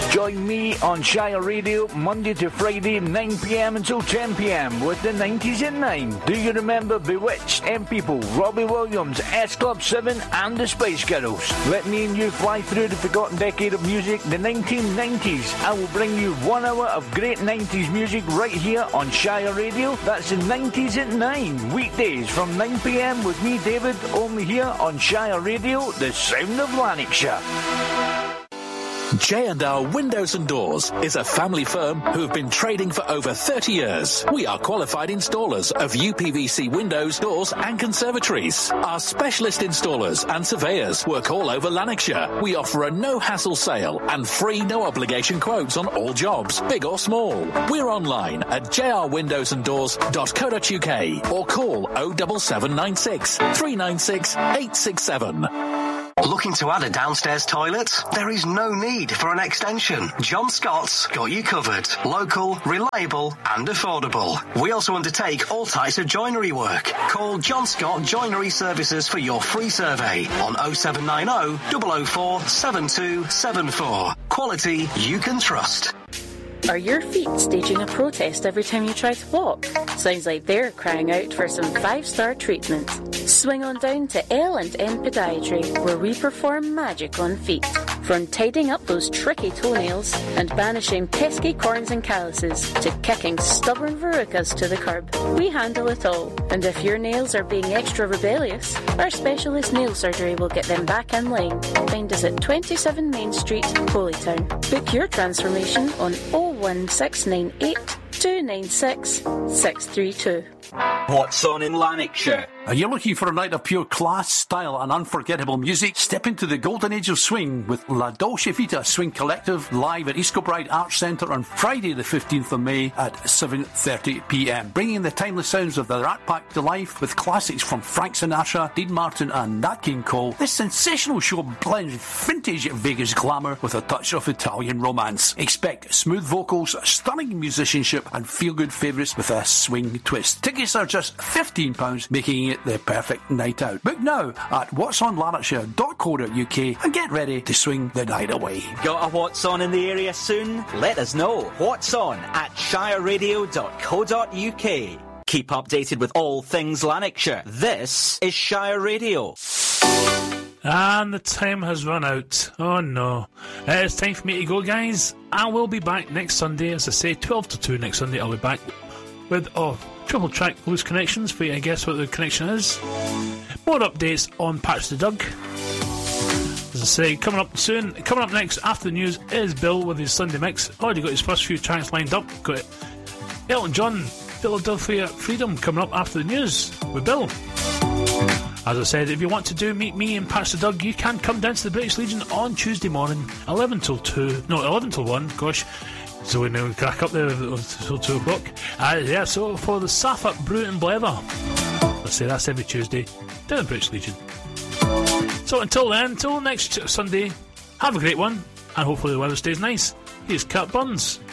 Join me on Shire Radio Monday to Friday, 9pm until 10pm with the 90s at 9. Do you remember Bewitched, M People, Robbie Williams, S Club 7 and the Spice Girls? Let me and you fly through the forgotten decade of music, the 1990s. I will bring you 1 hour of great 90s music right here on Shire Radio. That's the 90s at 9, weekdays from 9pm with me, David, only here on Shire Radio, the sound of Lanarkshire. J&R Windows and Doors is a family firm who have been trading for over 30 years. We are qualified installers of UPVC windows, doors and conservatories. Our specialist installers and surveyors work all over Lanarkshire. We offer a no-hassle sale and free no-obligation quotes on all jobs, big or small. We're online at jrwindowsanddoors.co.uk or call 07796 396 867. Looking to add a downstairs toilet? There is no need for an extension. John Scott's got you covered. Local, reliable and affordable. We also undertake all types of joinery work. Call John Scott Joinery Services for your free survey on 0790 004 7274. Quality you can trust. Are your feet staging a protest every time you try to walk? Sounds like they're crying out for some 5-star treatment. Swing on down to L&N Podiatry, where we perform magic on feet. From tidying up those tricky toenails and banishing pesky corns and calluses to kicking stubborn verrucas to the curb, we handle it all. And if your nails are being extra rebellious, our specialist nail surgery will get them back in line. Find us at 27 Main Street, Holytown. Book your transformation on 01698 296 632. What's on in Lanarkshire? Are you looking for a night of pure class, style and unforgettable music? Step into the golden age of swing with La Dolce Vita Swing Collective live at East Kilbride Arts Centre on Friday the 15th of May at 7:30pm. Bringing the timeless sounds of the Rat Pack to life with classics from Frank Sinatra, Dean Martin and Nat King Cole. This sensational show blends vintage Vegas glamour with a touch of Italian romance. Expect smooth vocals, stunning musicianship and feel-good favourites with a swing twist. Tickets are just £15, making it the perfect night out. Book now at whatsonlanarkshire.co.uk and get ready to swing the night away. Got a What's On in the area soon? Let us know. What's On at shireradio.co.uk. Keep updated with all things Lanarkshire. This is Shire Radio. And the time has run out. Oh no. It's time for me to go, guys. I will be back next Sunday. As I say, 12 to 2 next Sunday. I'll be back with triple track Loose Connections for you to guess what the connection is. More updates on Patch the Doug. As I say, coming up soon. Coming up next after the news is Bill with his Sunday mix. Already got his first few tracks lined up. Got Elton John, Philadelphia Freedom coming up after the news with Bill. As I said, if you want to meet me and Patch the Doug, you can come down to the British Legion on Tuesday morning, 11 till 1, gosh. So we now crack up there until 2 o'clock. So for the Safford Brew and Blether. I say that's every Tuesday down the British Legion. So until then, until next Sunday, have a great one, and hopefully the weather stays nice. Here's Cat Burns.